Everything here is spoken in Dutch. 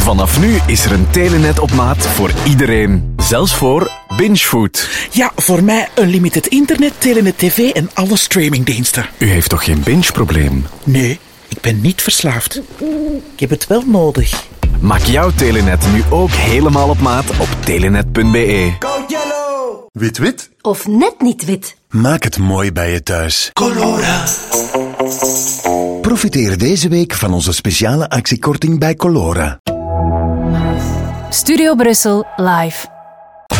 Vanaf nu is er een Telenet op maat voor iedereen. Zelfs voor bingefood. Ja, voor mij unlimited internet, Telenet TV en alle streamingdiensten. U heeft toch geen binge-probleem? Nee, ik ben niet verslaafd. Ik heb het wel nodig. Maak jouw Telenet nu ook helemaal op maat op telenet.be. Wit-wit? Of net niet wit. Maak het mooi bij je thuis. Colora. Profiteer deze week van onze speciale actiekorting bij Colora. Studio Brussel live.